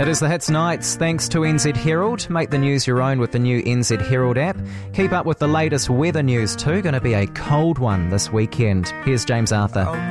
It is the Hits Nights, thanks to NZ Herald. Make the news your own with the new NZ Herald app. Keep up with the latest weather news too. Going to be a cold one this weekend. Here's James Arthur.